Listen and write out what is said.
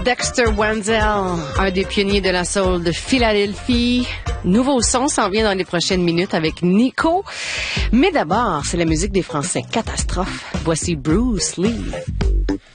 Dexter Wenzel, un des pionniers de la soul de Philadelphie. Nouveau son s'en vient dans les prochaines minutes avec Nico. Mais d'abord, c'est la musique des Français Catastrophe. Voici Bruce Lee.